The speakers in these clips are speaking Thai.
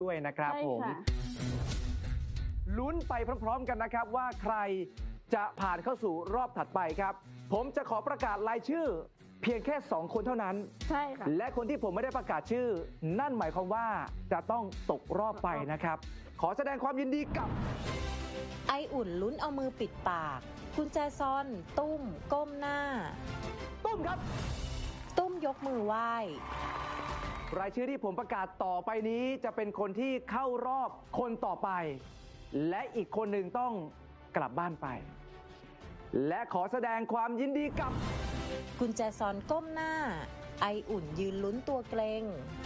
ด้วยนะครับผมลุ้นไปพร้อมๆกันนะครับว่าใครจะผ่านเข้าสู่รอบถัดไปครับผมจะขอประกาศรายชื่อเพียงแค่2คนเท่านั้นใช่ค่ะและคนที่ผมไม่ได้ประกาศชื่อนั่นหมายความว่าจะต้องตกรอบไปนะครับขอแสดงความยินดีกับไออุ่นลุ้นเอามือปิดปากกุญแจซอนตุ้มก้มหน้าตุ้มครับตุ้มยกมือไหว้รายชื่อที่ผมประกาศต่อไปนี้จะเป็นคนที่เข้ารอบคนต่อไปและอีกคนหนึ่งต้องกลับบ้านไปและขอแสดงความยินดีกับกุญแจซอนก้มหน้าไออุ่นยืนลุ้นตัวเกรง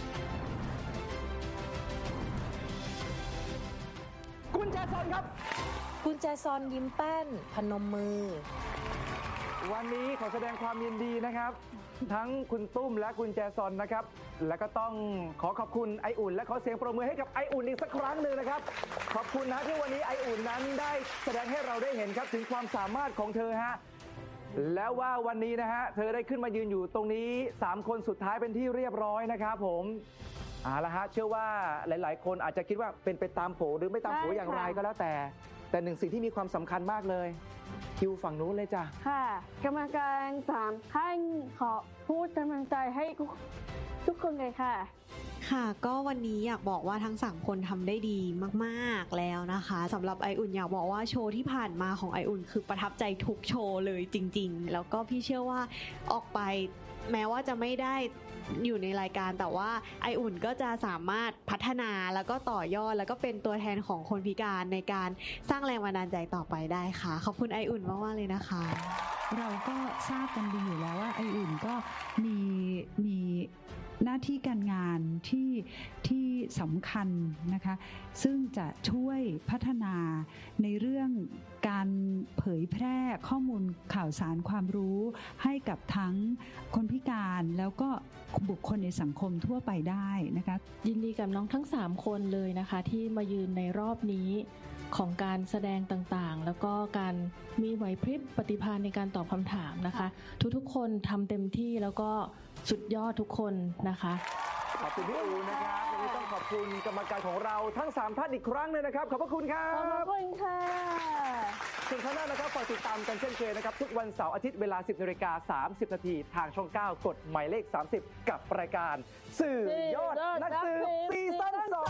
กุญแจซอนครับกุญแจซอนยิ้มแป้นพนมมือวันนี้ขอแสดงความยินดีนะครับทั้งคุณตุ้มและกุญแจซอนนะครับและก็ต้องขอบคุณไออุ่นและขอเสียงปรบมือให้กับไออุ่นอีกสักครั้งหนึ่งนะครับขอบคุณนะที่วันนี้ไออุ่นนั้นได้แสดงให้เราได้เห็นครับถึงความสามารถของเธอฮะแล้วว่าวันนี้นะฮะเธอได้ขึ้นมายืนอยู่ตรงนี้3คนสุดท้ายเป็นที่เรียบร้อยนะครับผมละฮะเชื่อว่าหลายๆคนอาจจะคิดว่าเป็นไปตามโผหรือไม่ตามโผอย่างไรก็แล้วแต่หนึ่งสิ่งที่มีความสำคัญมากเลยคิวฝั่งนู้นเลยจ้ะค่ะกรรมการ3ท่านขอพูดกำลังใจให้ทุกคนเลยค่ะค่ะก็วันนี้อยากบอกว่าทั้ง3คนทำได้ดีมากๆแล้วนะคะสำหรับไออุ่นอยากบอกว่าโชว์ที่ผ่านมาของไออุ่นคือประทับใจทุกโชว์เลยจริงๆแล้วก็พี่เชื่อว่าออกไปแม้ว่าจะไม่ได้อยู่ในรายการแต่ว่าไออุ่นก็จะสามารถพัฒนาแล้วก็ต่อยอดแล้วก็เป็นตัวแทนของคนพิการในการสร้างแรงบันดาลใจต่อไปได้ค่ะขอบคุณไออุ่นมากๆเลยนะคะเราก็ทราบกันดีอยู่แล้วว่าไออุ่นก็มีหน้าที่การงานที่สำคัญนะคะซึ่งจะช่วยพัฒนาในเรื่องการเผยแพร่ข้อมูลข่าวสารความรู้ให้กับทั้งคนพิการแล้วก็บุคคลในสังคมทั่วไปได้นะคะยินดีกับน้องทั้ง3คนเลยนะคะที่มายืนในรอบนี้ของการแสดงต่างๆแล้วก็การมีไหวพริบปฏิภาณในการตอบคำถามนะคะทุกๆคนทำเต็มที่แล้วก็สุดยอดทุกคนนะคะขอบคุณพี่อูนะครับวันนี้ต้องขอบคุณกรรมการของเราทั้ง3ท่านอีกครั้งเลยนะครับขอบพระคุณครับขอบคุณค่ะส่วนข้างหน้านะครับฝากติดตามกันเช่นเคยนะครับทุกวันเสาร์อาทิตย์เวลา 10:30 น.ทางช่อง9กดหมายเลข30กับรายการสื่อยอดนักสืบซีซั่น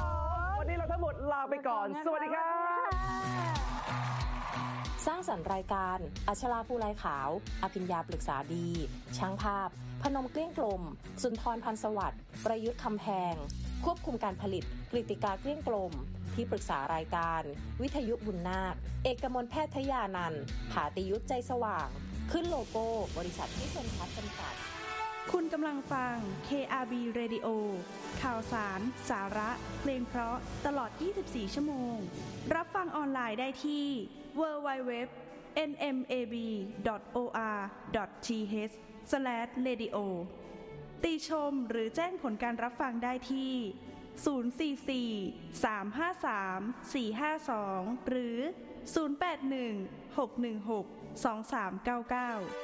2วันนี้เราทั้งหมดลาไปก่อนสวัสดีครับสร้างสรรค์รายการอัชราภูไลขาวอภิญญาปรึกษาดีช่างภาพพนมเกลี้ยงกลมสุนทรพันธ์สวัสดิ์ประยุทธ์คำแพงควบคุมการผลิตกฤติกาเกลี้ยงกลมที่ปรึกษารายการวิทยุบุญนาคเอกมลแพทยานันท์ผาติยุทธใจสว่างขึ้นโลโก้บริษัทที่ชนทัศน์จำกัดคุณกำลังฟัง KRB Radio ข่าวสารสาระเพลงเพราะตลอด24ชั่วโมงรับฟังออนไลน์ได้ที่ www.nmab.or.th/radio ติชมหรือแจ้งผลการรับฟังได้ที่044-353-452หรือ081-616-2399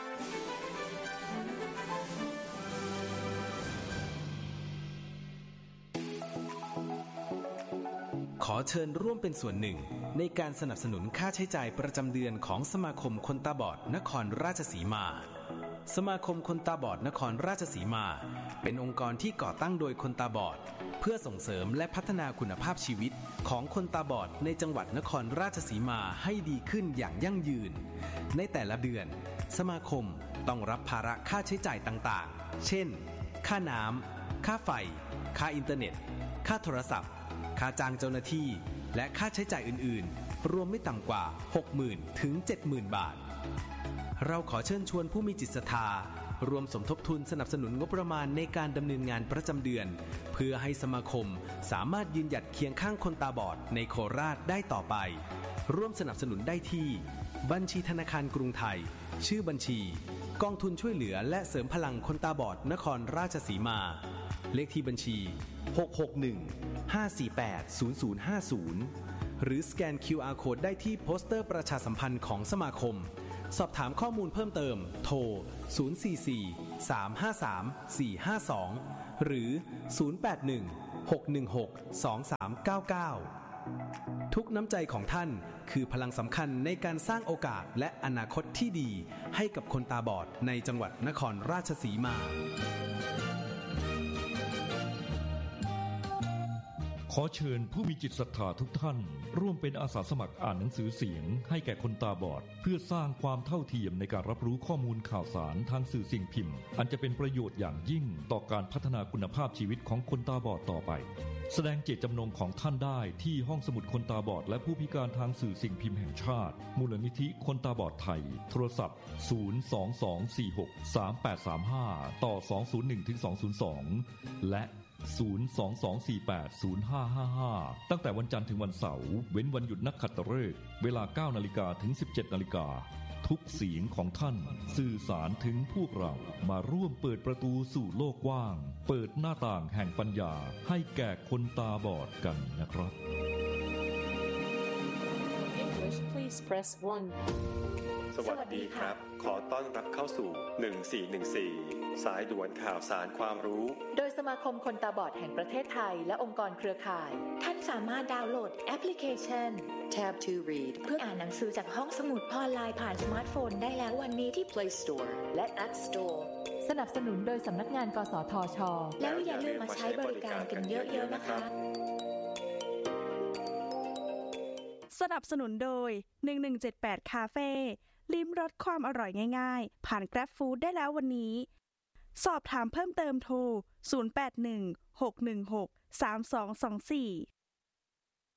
ขอเชิญร่วมเป็นส่วนหนึ่งในการสนับสนุนค่าใช้จ่ายประจำเดือนของสมาคมคนตาบอดนครราชสีมาสมาคมคนตาบอดนครราชสีมาเป็นองค์กรที่ก่อตั้งโดยคนตาบอดเพื่อส่งเสริมและพัฒนาคุณภาพชีวิตของคนตาบอดในจังหวัดนครราชสีมาให้ดีขึ้นอย่างยั่งยืนในแต่ละเดือนสมาคมต้องรับภาระค่าใช้จ่ายต่างๆเช่นค่าน้ำค่าไฟค่าอินเทอร์เน็ตค่าโทรศัพท์ค่าจ้างเจ้าหน้าที่และค่าใช้จ่ายอื่นๆรวมไม่ต่ำกว่า 60,000 ถึง 70,000 บาทเราขอเชิญชวนผู้มีจิตศรัทธารวมสมทบทุนสนับสนุนงบประมาณในการดำเนินงานประจำเดือนเพื่อให้สมาคมสามารถยืนหยัดเคียงข้างคนตาบอดในโคราชได้ต่อไปร่วมสนับสนุนได้ที่บัญชีธนาคารกรุงไทยชื่อบัญชีกองทุนช่วยเหลือและเสริมพลังคนตาบอดนครราชสีมาเลขที่บัญชี661-548-0050หรือสแกน QR Code ได้ที่โปสเตอร์ประชาสัมพันธ์ของสมาคมสอบถามข้อมูลเพิ่มเติมโทร044-353-452หรือ081 ทุกน้ำใจของท่านคือพลังสำคัญในการสร้างโอกาสและอนาคตที่ดีให้กับคนตาบอดในจังหวัดนครราชสีมาขอเชิญผู้มีจิตศรัทธาทุกท่านร่วมเป็นอาสาสมัครอ่านหนังสือเสียงให้แก่คนตาบอดเพื่อสร้างความเท่าเทียมในการรับรู้ข้อมูลข่าวสารทางสื่อสิ่งพิมพ์อันจะเป็นประโยชน์อย่างยิ่งต่อการพัฒนาคุณภาพชีวิตของคนตาบอดต่อไปแสดงเจตจำนงของท่านได้ที่ห้องสมุดคนตาบอดและผู้พิการทางสื่อสิ่งพิมพ์แห่งชาติมูลนิธิคนตาบอดไทยโทรศัพท์022463835ต่อ201-202และ022480555ตั้งแต่วันจันทร์ถึงวันเสาร์เว้นวันหยุดนักขัตฤกษ์เวลา 9:00 นถึง 17:00 นทุกเสียงของท่านสื่อสารถึงพวกเรามาร่วมเปิดประตูสู่โลกกว้างเปิดหน้าต่างแห่งปัญญาให้แก่คนตาบอดกันนะครับ English please press 1 สวัสดีครับขอต้อนรับเข้าสู่1414สายด่วนข่าวสารความรู้โดยสมาคมคนตาบอดแห่งประเทศไทยและองค์กรเครือข่ายท่านสามารถดาวน์โหลดแอปพลิเคชัน Tab to Read เพื่ออ่านหนังสือจากห้องสมุดออนไลน์ผ่านสมาร์ทโฟนได้แล้ววันนี้ที่ Play Store และ App Store สนับสนุนโดยสำนักงานกสทช.แล้วอย่าลืมมาใช้บริการกันเยอะๆนะคะสนับสนุนโดย1178คาเฟ่ลิ้มรสความอร่อยง่ายๆผ่าน Grab Food ได้แล้ววันนี้สอบถามเพิ่มเติมโทร0816163224